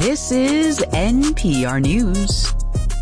This is NPR News.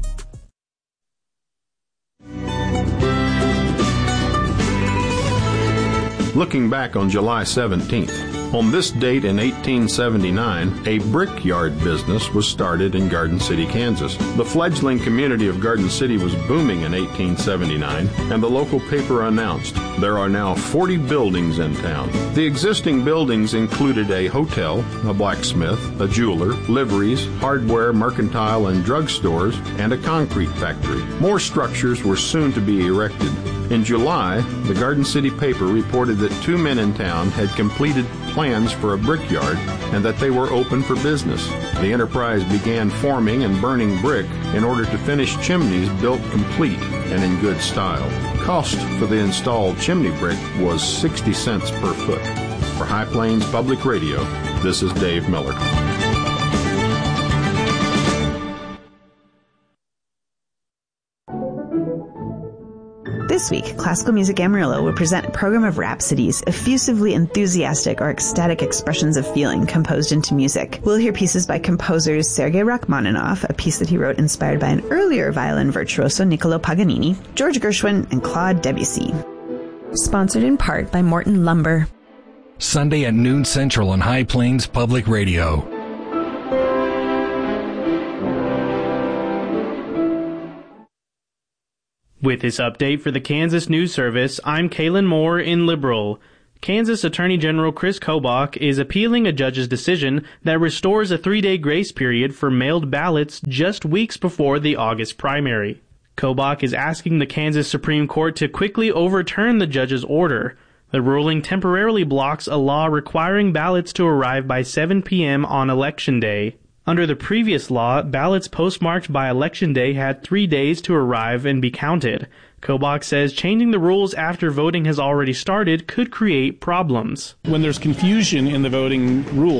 Looking back on July 17th, on this date in 1879, a brickyard business was started in Garden City, Kansas. The fledgling community of Garden City was booming in 1879, and the local paper announced, "There are now 40 buildings in town." The existing buildings included a hotel, a blacksmith, a jeweler, liveries, hardware, mercantile, and drug stores, and a concrete factory. More structures were soon to be erected. In July, the Garden City paper reported that 2 men in town had completed plans for a brickyard and that they were open for business. The enterprise began forming and burning brick in order to finish chimneys built complete and in good style. Cost for the installed chimney brick was 60 cents per foot. For High Plains Public Radio, this is Dave Miller. This week, Classical Music Amarillo will present a program of rhapsodies, effusively enthusiastic or ecstatic expressions of feeling composed into music. We'll hear pieces by composers Sergei Rachmaninoff, a piece that he wrote inspired by an earlier violin virtuoso Niccolò Paganini, George Gershwin, and Claude Debussy. Sponsored in part by Morton Lumber. Sunday at noon Central on High Plains Public Radio. With this update for the Kansas News Service, I'm Kaylin Moore in Liberal. Kansas Attorney General Chris Kobach is appealing a judge's decision that restores a 3-day grace period for mailed ballots just weeks before the August primary. Kobach is asking the Kansas Supreme Court to quickly overturn the judge's order. The ruling temporarily blocks a law requiring ballots to arrive by 7 p.m. on Election Day. Under the previous law, ballots postmarked by Election Day had 3 days to arrive and be counted. Kobach says changing the rules after voting has already started could create problems. When there's confusion in the voting rules,